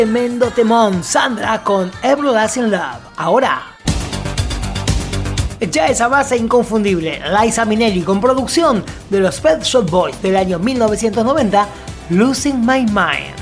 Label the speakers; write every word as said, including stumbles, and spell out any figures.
Speaker 1: Tremendo temón, Sandra con Everlasting Love. Ahora, ya esa base inconfundible, Liza Minnelli con producción de los Pet Shop Boys del año mil novecientos noventa, Losing My Mind.